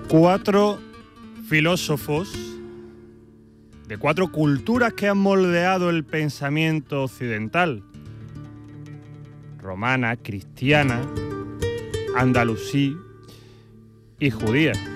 4 filósofos de 4 culturas que han moldeado el pensamiento occidental: romana, cristiana, andalusí y judía.